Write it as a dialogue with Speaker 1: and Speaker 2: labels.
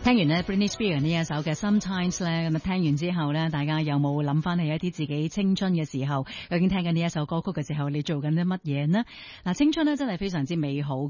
Speaker 1: 聽完呢 Britney Spears 呢一首嘅 Sometimes 咧，咁啊聽完之後咧，大家有冇諗翻起一啲自己青春嘅時候？究竟聽緊呢一首歌曲嘅時候，你做緊啲乜嘢呢？嗱，青春咧真係非常之美好。